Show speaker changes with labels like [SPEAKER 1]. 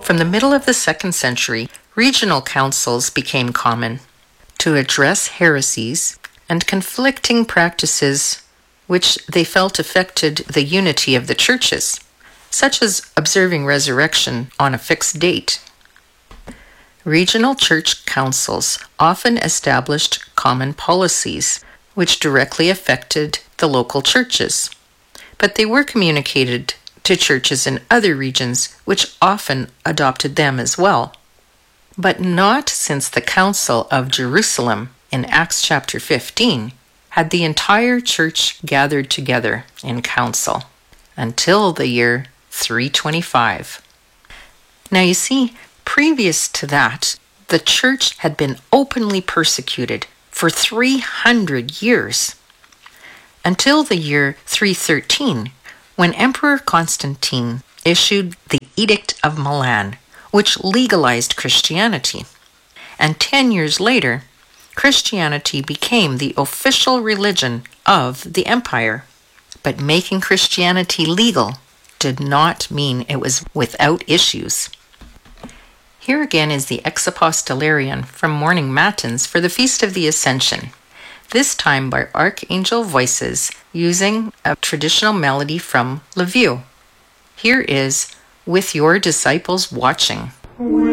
[SPEAKER 1] From the middle of the 2nd century, regional councils became common to address heresies and conflicting practices which they felt affected the unity of the churches, such as observing resurrection on a fixed date. Regional church councils often established common policies which directly affected the local churches, but they were communicated to churches in other regions which often adopted them as well. But not since the Council of Jerusalem in Acts chapter 15 had the entire church gathered together in council until the year 325. Now you see, previous to that, the church had been openly persecuted for 300 years, until the year 313, when Emperor Constantine issued the Edict of Milan, which legalized Christianity. And 10 years later, Christianity became the official religion of the empire. But making Christianity legal did not mean it was without issues. Here again is the Ex Apostolarion from Morning Matins for the Feast of the Ascension, this time by Archangel Voices using a traditional melody from Lviv. Here is With Your Disciples Watching.